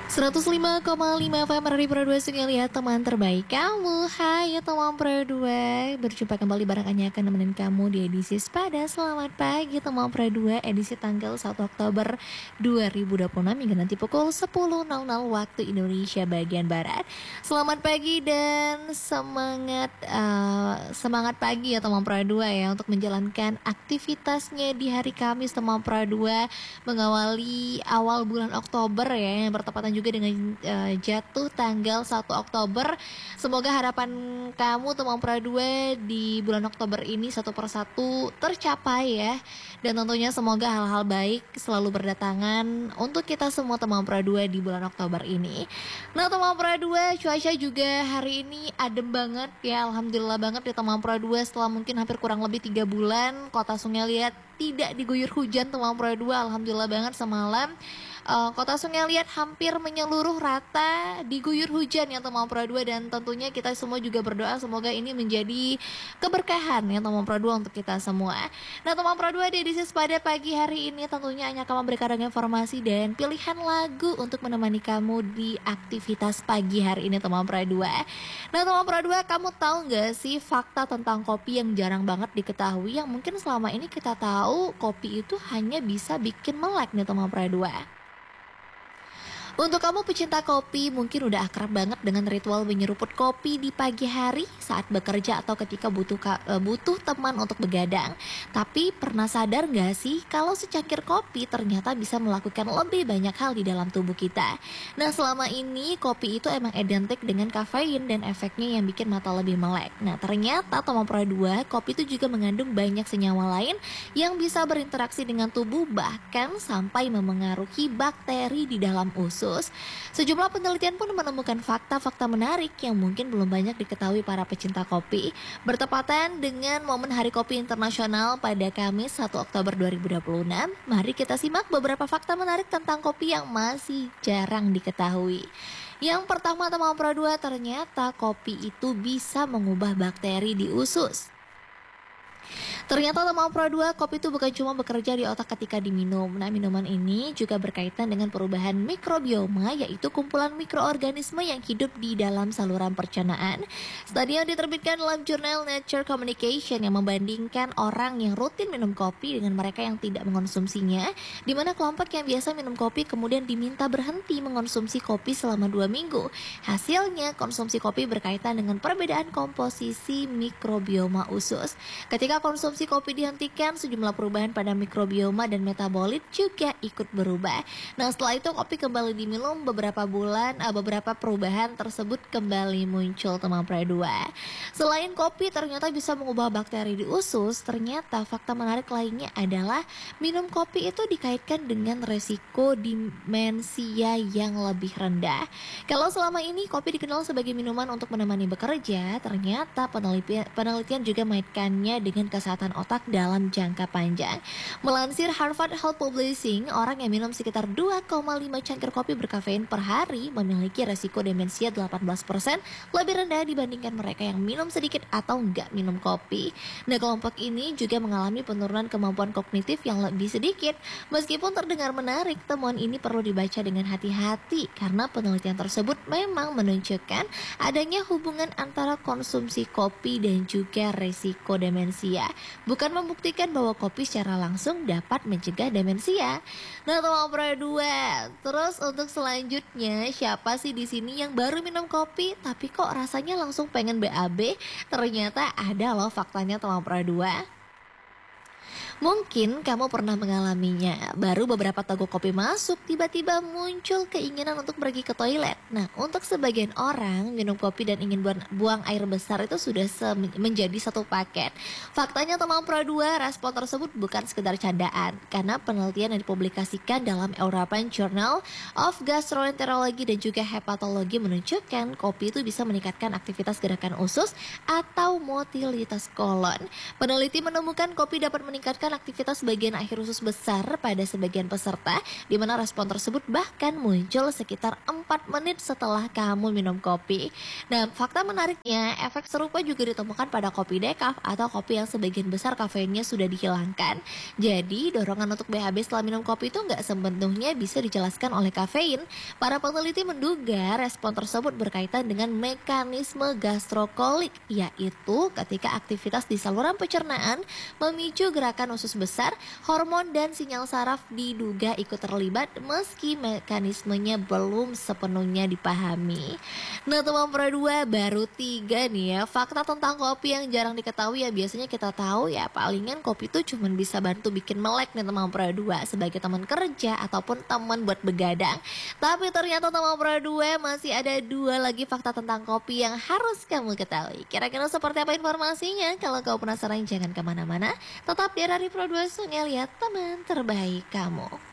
105,5 FM Radio Pro 2 Sungai Lihat, teman terbaik kamu. Hai teman Pro 2, berjumpa kembali bareng Anya akan nemenin kamu di edisi Sepada. Selamat pagi teman Pro 2, edisi tanggal 1 Oktober 2026 hingga nanti pukul 10.00 waktu Indonesia bagian Barat. Selamat pagi dan semangat pagi ya teman Pro 2 ya, untuk menjalankan aktivitasnya di hari Kamis teman Pro 2, mengawali awal bulan Oktober ya, yang bertepatan juga dengan jatuh tanggal 1 Oktober. Semoga harapan kamu teman Pro 2 di bulan Oktober ini satu persatu tercapai ya. Dan tentunya semoga hal-hal baik selalu berdatangan untuk kita semua teman Pro 2 di bulan Oktober ini. Nah teman Pro 2, cuaca juga hari ini adem banget ya, alhamdulillah banget ya teman Pro 2. Setelah mungkin hampir kurang lebih 3 bulan Kota Sungai Liat tidak diguyur hujan teman Pro 2, alhamdulillah banget. Semalam Kota Sungai Liat hampir menyeluruh rata diguyur hujan ya teman Pro 2, dan tentunya kita semua juga berdoa semoga ini menjadi keberkahan ya teman Pro 2 untuk kita semua. Nah teman Pro 2, di edisi Sepada pagi hari ini tentunya hanya akan memberikan informasi dan pilihan lagu untuk menemani kamu di aktivitas pagi hari ini teman Pro 2. Nah teman Pro 2, kamu tahu gak sih fakta tentang kopi yang jarang banget diketahui, yang mungkin selama ini kita tahu kopi itu hanya bisa bikin melek nih teman Pro 2. Untuk kamu pecinta kopi, mungkin udah akrab banget dengan ritual menyeruput kopi di pagi hari saat bekerja atau ketika butuh teman untuk begadang. Tapi pernah sadar gak sih kalau secangkir kopi ternyata bisa melakukan lebih banyak hal di dalam tubuh kita? Nah selama ini kopi itu emang identik dengan kafein dan efeknya yang bikin mata lebih melek. Nah ternyata teman Pro 2, kopi itu juga mengandung banyak senyawa lain yang bisa berinteraksi dengan tubuh, bahkan sampai memengaruhi bakteri di dalam usus. Sejumlah penelitian pun menemukan fakta-fakta menarik yang mungkin belum banyak diketahui para pecinta kopi. Bertepatan dengan momen Hari Kopi Internasional pada Kamis 1 Oktober 2026, mari kita simak beberapa fakta menarik tentang kopi yang masih jarang diketahui. Yang pertama teman Pro 2, ternyata kopi itu bisa mengubah bakteri di usus. Ternyata teman Pro 2, kopi itu bukan cuma bekerja di otak ketika diminum. Nah minuman ini juga berkaitan dengan perubahan mikrobioma, yaitu kumpulan mikroorganisme yang hidup di dalam saluran pencernaan. Studi yang diterbitkan dalam jurnal Nature Communication yang membandingkan orang yang rutin minum kopi dengan mereka yang tidak mengonsumsinya, di mana kelompok yang biasa minum kopi kemudian diminta berhenti mengonsumsi kopi selama 2 minggu. Hasilnya konsumsi kopi berkaitan dengan perbedaan komposisi mikrobioma usus. Ketika konsumsi kopi dihentikan, sejumlah perubahan pada mikrobioma dan metabolit juga ikut berubah. Nah setelah itu kopi kembali diminum beberapa perubahan tersebut kembali muncul teman Pro 2. Selain kopi ternyata bisa mengubah bakteri di usus, ternyata fakta menarik lainnya adalah minum kopi itu dikaitkan dengan resiko demensia yang lebih rendah. Kalau selama ini kopi dikenal sebagai minuman untuk menemani bekerja, ternyata penelitian juga mengaitkannya dengan kesehatan otak dalam jangka panjang. Melansir Harvard Health Publishing, orang yang minum sekitar 2,5 cangkir kopi berkafein per hari memiliki resiko demensia 18% lebih rendah dibandingkan mereka yang minum sedikit atau enggak minum kopi. Nah kelompok ini juga mengalami penurunan kemampuan kognitif yang lebih sedikit. Meskipun terdengar menarik, temuan ini perlu dibaca dengan hati-hati karena penelitian tersebut memang menunjukkan adanya hubungan antara konsumsi kopi dan juga resiko demensia, bukan membuktikan bahwa kopi secara langsung dapat mencegah demensia. Nah teman Pro 2, terus untuk selanjutnya, siapa sih di sini yang baru minum kopi tapi kok rasanya langsung pengen BAB? Ternyata ada loh faktanya teman Pro 2. Mungkin kamu pernah mengalaminya. Baru beberapa togok kopi masuk, tiba-tiba muncul keinginan untuk pergi ke toilet. Nah, untuk sebagian orang, minum kopi dan ingin buang air besar itu sudah menjadi satu paket. Faktanya teman Pro 2, respon tersebut bukan sekedar candaan. Karena penelitian yang dipublikasikan dalam European Journal of Gastroenterology dan juga Hepatologi menunjukkan kopi itu bisa meningkatkan aktivitas gerakan usus atau motilitas kolon. Peneliti menemukan kopi dapat meningkatkan menyebabkan aktivitas bagian akhir usus besar pada sebagian peserta, di mana respon tersebut bahkan muncul sekitar 4 menit setelah kamu minum kopi. Nah, fakta menariknya, efek serupa juga ditemukan pada kopi decaf atau kopi yang sebagian besar kafeinnya sudah dihilangkan. Jadi, dorongan untuk BAB setelah minum kopi itu nggak sepenuhnya bisa dijelaskan oleh kafein. Para peneliti menduga respon tersebut berkaitan dengan mekanisme gastrokolik, yaitu ketika aktivitas di saluran pencernaan memicu gerakan usus besar, hormon dan sinyal saraf diduga ikut terlibat meski mekanismenya belum sepenuhnya dipahami. Nah, teman Pro 2 baru 3 nih ya fakta tentang kopi yang jarang diketahui ya. Biasanya kita tahu ya palingan kopi tuh cuman bisa bantu bikin melek nih teman Pro 2 sebagai teman kerja ataupun teman buat begadang. Tapi ternyata teman Pro 2 masih ada 2 lagi fakta tentang kopi yang harus kamu ketahui. Kira-kira seperti apa informasinya? Kalau kau penasaran jangan kemana-mana, tetap di RRI Pro 2 Sungai, lihat teman terbaik kamu.